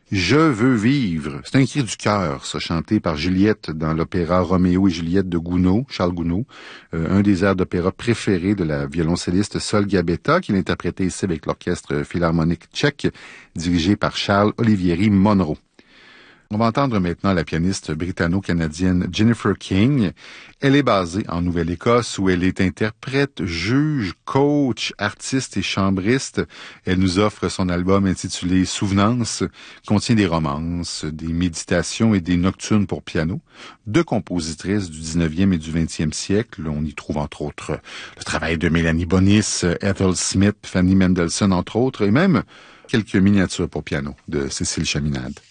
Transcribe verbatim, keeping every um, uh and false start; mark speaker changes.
Speaker 1: Je veux vivre. C'est un cri du cœur, ça, chanté par Juliette dans l'opéra Roméo et Juliette de Gounod, Charles Gounod, euh, un des airs d'opéra préférés de la violoncelliste Sol Gabetta, qu'il interprétait ici avec l'orchestre philharmonique tchèque, dirigé par Charles Olivieri Monroe. On va entendre maintenant la pianiste britanno-canadienne Jennifer King. Elle est basée en Nouvelle-Écosse où elle est interprète, juge, coach, artiste et chambriste. Elle nous offre son album intitulé Souvenance, qui contient des romances, des méditations et des nocturnes pour piano. Deux compositrices du dix-neuvième et du vingtième siècle. On y trouve entre autres le travail de Mélanie Bonis, Ethel Smith, Fanny Mendelssohn entre autres, et même quelques miniatures pour piano de Cécile Chaminade.